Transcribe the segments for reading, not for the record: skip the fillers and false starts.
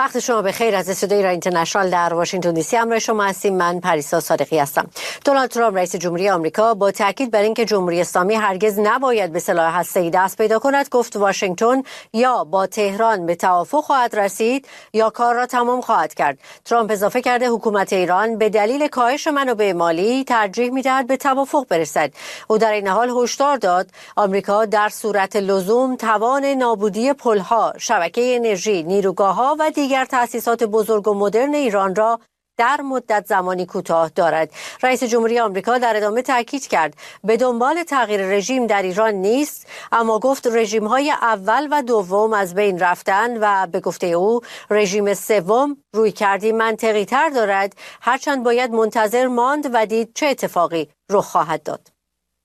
وقت شما بخیر. از استودیوی ایران اینترنشنال در واشنگتن دی سی همراه شما هستیم. من پریسا صادقی هستم. دونالد ترامپ رئیس جمهوری آمریکا با تاکید بر اینکه جمهوری اسلامی هرگز نباید به سلاح هسته‌ای دست پیدا کند گفت واشنگتن یا با تهران به توافق خواهد رسید یا کار را تمام خواهد کرد. ترامپ اضافه کرده حکومت ایران به دلیل کاهش منابع مالی ترجیح می‌دهد به توافق برسد. او در این حال هشدار داد آمریکا در صورت لزوم توان نابودی پل‌ها، شبکه انرژی، نیروگاه‌ها و دیگر تأسیسات بزرگ و مدرن ایران را در مدت زمانی کوتاه دارد. رئیس جمهوری آمریکا در ادامه تاکید کرد به دنبال تغییر رژیم در ایران نیست، اما گفت رژیم‌های اول و دوم از بین رفتن و به گفته او رژیم سوم رویکردی منطقی‌تر دارد، هرچند باید منتظر ماند و دید چه اتفاقی رخ خواهد داد.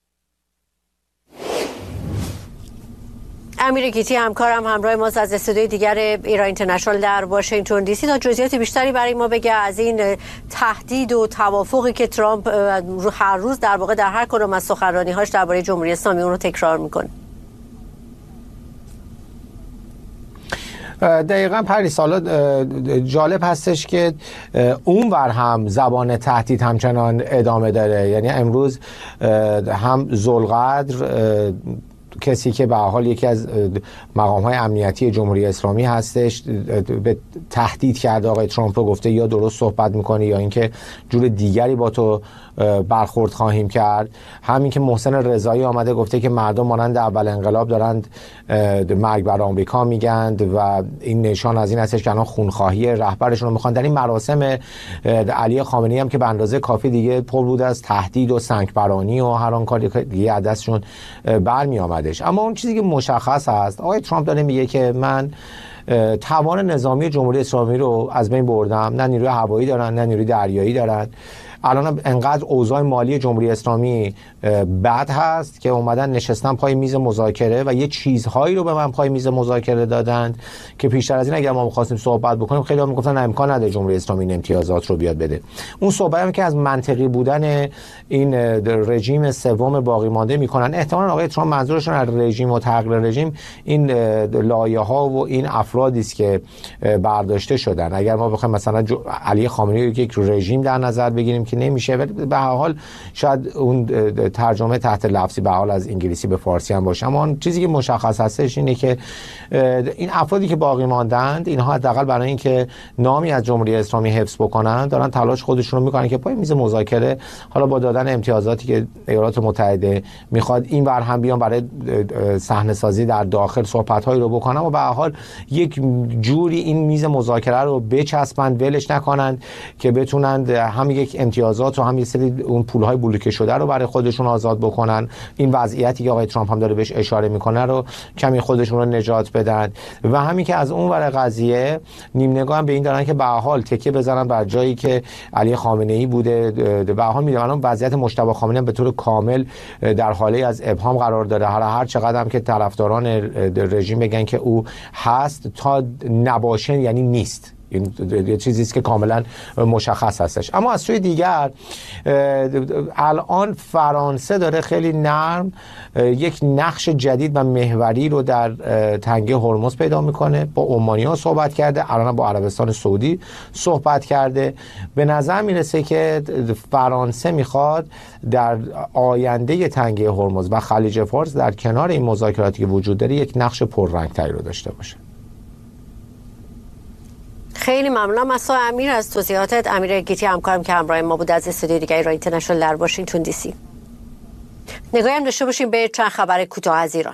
امیر گیتی همکارم همراه ماست از استودیوی دیگر ایران اینترنشنال در واشنگتن دی سی تا جزئیات بیشتری برای ما بگه از این تهدید و توافقی که ترامپ هر روز در واقع در هر کدام از سخنرانی‌هاش درباره جمهوری اسلامی اون رو تکرار میکنه. دقیقاً پریسا، جالب هستش که اونور هم زبان تهدید همچنان ادامه داره. یعنی امروز هم ذوالقدر کسی که به حال یکی از مقام‌های امنیتی جمهوری اسلامی هستش به تهدید کرده آقای ترامپ رو، گفته یا درست صحبت می‌کنی یا اینکه جور دیگری با تو برخورد خواهیم کرد. همین که محسن رضایی آمده گفته که مردم مانند اول انقلاب دارند مرگ بر آمریکا میگند و این نشان از این هستش که الان خونخواهی رهبرشون رو میخوان. در این مراسم علی خامنه‌ای هم که به اندازه کافی دیگه پر بود از تهدید و سنگبرانی و هر آن کاری که دیگه از دستشون برمی آمدش. اما اون چیزی که مشخص هست آقای ترامپ داره میگه که من توان نظامی جمهوری اسلامی رو از بین بردم. نه نیروی هوایی دارن نه نیروی دریایی دارن. الان انقدر اوضاع مالی جمهوری اسلامی بد هست که اومدن نشستن پای میز مذاکره و یه چیزهایی رو به من پای میز مذاکره دادند که پیشتر از این اگر ما می‌خواستیم صحبت بکنیم خیلی ها میگفتن امکان نداره جمهوری اسلامی این امتیازات رو بیاد بده. اون صحبت هم که از منطقی بودن این رژیم سوم باقی مانده میکنن. احتمالاً آقای ترامپ منظورشون از رژیم و تغییر رژیم این لایه‌ها و این افرادی است که برداشته شدن. اگر ما بخوایم مثلا علی خامنه‌ای رو یک رژیم در نظر بگیریم که نمیشه، ولی به هر حال شاید اون ترجمه تحت لفظی به حال از انگلیسی به فارسی هم باشه. اما چیزی که مشخص هستش اینه که این افرادی که باقی ماندند اینها حداقل برای اینکه نامی از جمهوری اسلامی حفظ بکنن دارن تلاش خودشون رو میکنن که پای میز مذاکره حالا با دادن امتیازاتی که ایالات متحده میخواد این ور هم بیان برای صحنه سازی در داخل صحبت هایی رو بکنن و به هر حال یک جوری این میز مذاکره رو بچسبند، ولش نکنند که بتونن هم یک امتیازات و هم یه سری اون پولهای بلوکه شده رو برای خودشون آزاد بکنن. این وضعیتی که آقای ترامپ هم داره بهش اشاره میکنه رو کمی خودشون رو نجات بدن و همین که از اون ور قضیه نیم نگاه هم به این دارن که به هر حال تکیه بزنن بر جایی که علی خامنه‌ای بوده. به هر حال میدونن وضعیت مجتبی خامنه‌ای به طور کامل در حاله از ابهام قرار داره. هر چقدر هم که طرفداران رژیم بگن که او هست تا نباشه یعنی نیست. این یه چیزی است که کاملا مشخص هستش. اما از سوی دیگر الان فرانسه داره خیلی نرم یک نقش جدید و محوری رو در تنگه هرمز پیدا میکنه. با عمانی‌ها صحبت کرده، الان با عربستان سعودی صحبت کرده. به نظر میرسه که فرانسه میخواد در آینده تنگه هرمز و خلیج فارس در کنار این مذاکراتی که وجود داره یک نقش پررنگ‌تری رو داشته باشه. خیلی ممنونم از امیر از توضیحاتت. امیر گیتی همکارم که همراه ما بود از استودیوی دیگر ایران اینترنشنال در واشنگتن دی سی. نگاهی هم داشته باشیم به چند خبر کوتاه از ایران.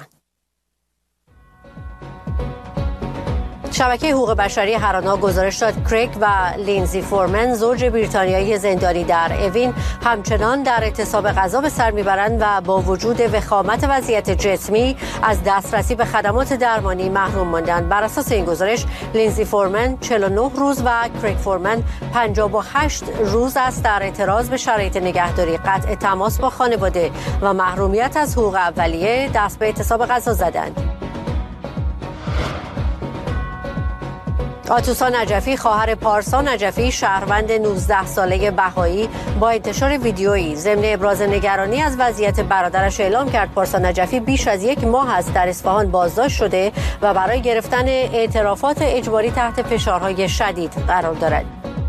شبکه حقوق بشری هرانا گزارش داد کریگ و لینزی فورمن زوج بریتانیایی زندانی در اوین همچنان در اعتصاب غذا به سر میبرند و با وجود وخامت وضعیت جسمی از دسترسی به خدمات درمانی محروم ماندند. بر اساس این گزارش لینزی فورمن 49 روز و کریگ فورمن 58 روز است در اعتراض به شرایط نگهداری، قطع تماس با خانواده و محرومیت از حقوق اولیه دست به اعتصاب غذا زدند. آتوسا نجفی خواهر پارسا نجفی شهروند 19 ساله بهایی با انتشار ویدیویی ضمن ابراز نگرانی از وضعیت برادرش اعلام کرد پارسا نجفی بیش از 1 ماه است در اصفهان بازداشت شده و برای گرفتن اعترافات اجباری تحت فشارهای شدید قرار دارد.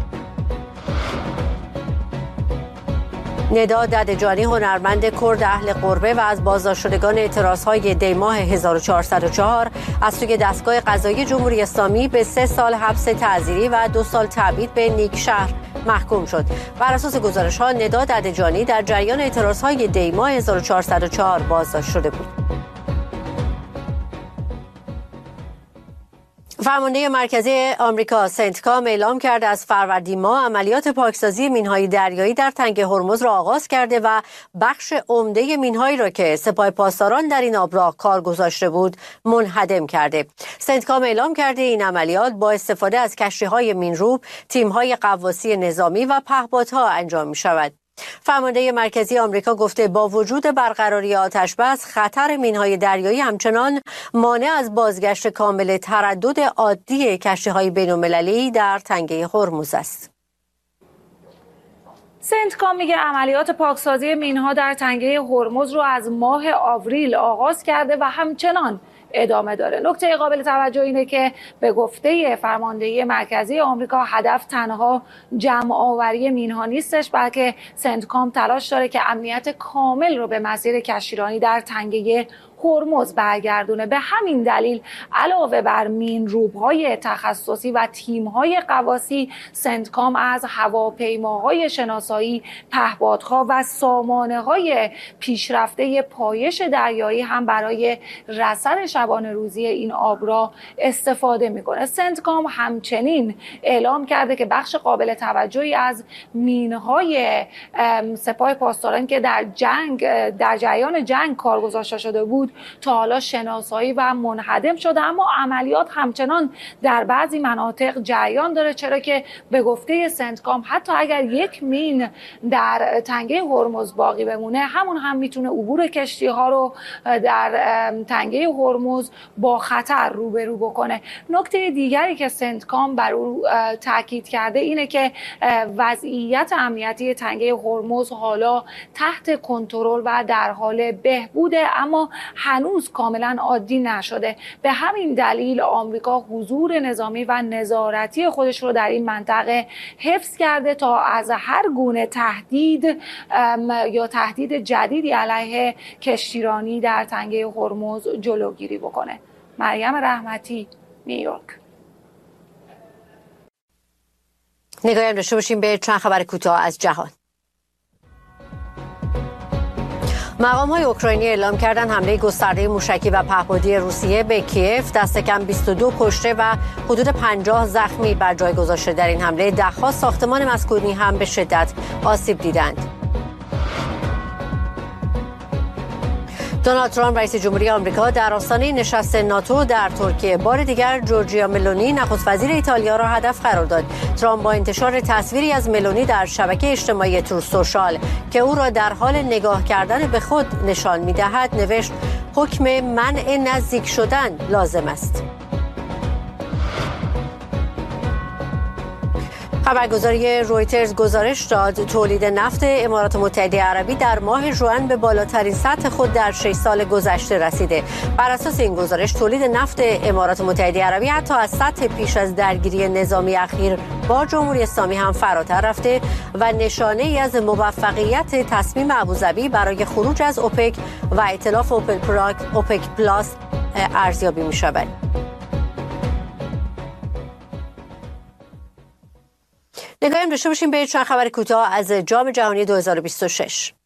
ندا ددجانی هنرمند کرد اهل قربه و از بازداشت شدگان اعتراضهای دی‌ماه 1404 از سوی دستگاه قضایی جمهوری اسلامی به 3 سال حبس تعزیری و 2 سال تبعید به نیکشهر محکوم شد. بر اساس گزارش‌ها ندا ددجانی در جریان اعتراضهای دی‌ماه 1404 بازداشت شده بود. فرمانده مرکزی آمریکا سنتکام اعلام کرده از فروردین ماه عملیات پاکسازی مین‌های دریایی در تنگه هرمز را آغاز کرده و بخش عمده مین‌هایی را که سپاه پاسداران در این آبراه کار گذاشته بود منهدم کرده. سنتکام اعلام کرده این عملیات با استفاده از کشتی‌های مین‌روب، تیم‌های غواصی نظامی و پهپادها انجام می‌شود. فرمانده مرکزی آمریکا گفته با وجود برقراری آتش بس خطر مین‌های دریایی همچنان مانع از بازگشت کامل تردد عادی کشتی‌های بین‌المللی در تنگه هرمز است. سنتکام میگه عملیات پاکسازی مین‌ها در تنگه هرمز رو از ماه آوریل آغاز کرده و همچنان ادامه داره. نکته قابل توجه اینه که به گفته فرماندهی مرکزی آمریکا هدف تنها جمع آوری مین‌ها نیستش، بلکه سنتکام تلاش داره که امنیت کامل رو به مسیر کشتیرانی در تنگه هرمز برگردونه. به همین دلیل علاوه بر مین‌روب‌های تخصصی و تیم‌های غواصی، سنتکام از هواپیماهای شناسایی، پهپادها و سامانه‌های پیشرفته پایش دریایی هم برای رصد شبانه روزی این آبراه استفاده می‌کنه. سنتکام همچنین اعلام کرده که بخش قابل توجهی از مین‌های سپاه پاسداران که در جریان جنگ کار گذاشته شده بود تا حالا شناسایی و منهدم شده، اما عملیات همچنان در بعضی مناطق جریان داره، چرا که به گفته سنتکام حتی اگر 1 مین در تنگه هرمز باقی بمونه، همون هم میتونه عبور کشتی ها رو در تنگه هرمز با خطر روبرو بکنه. نکته دیگری که سنتکام بر او تاکید کرده اینه که وضعیت امنیتی تنگه هرمز حالا تحت کنترل و در حال بهبوده، اما هنوز کاملا عادی نشده. به همین دلیل آمریکا حضور نظامی و نظارتی خودش رو در این منطقه حفظ کرده تا از هر گونه تهدید یا تهدید جدیدی علیه کشتیرانی در تنگه هرمز جلوگیری بکنه. مریم رحمتی، نیویورک. نگاهی داشته باشیم به چند خبر کوتاه از جهان. مقام‌های اوکراینی اعلام کردند حمله گسترده موشکی و پهپادی روسیه به کیف دست کم 22 کشته و حدود 50 زخمی بر جای گذاشته. در این حمله ده‌ها ساختمان مسکونی هم به شدت آسیب دیدند. دونالد ترامپ رئیس جمهوری آمریکا در آستانه نشست ناتو در ترکیه بار دیگر جورجیا ملونی نخست وزیر ایتالیا را هدف قرار داد. ترامپ با انتشار تصویری از ملونی در شبکه اجتماعی تروث سوشال که او را در حال نگاه کردن به خود نشان می‌دهد نوشت حکم منع نزدیک شدن لازم است. خبرگزاری رویترز گزارش داد تولید نفت امارات متحده عربی در ماه ژوئن به بالاترین سطح خود در 6 سال گذشته رسیده. بر اساس این گزارش تولید نفت امارات متحده عربی حتی از سطح پیش از درگیری نظامی اخیر با جمهوری اسلامی هم فراتر رفته و نشانه ای از موفقیت تصمیم ابوظبی برای خروج از اوپک و ائتلاف اوپک پلاس ارزیابی می شود. نگاهی داشته باشیم به چند خبر کوتاه از جام جهانی 2026.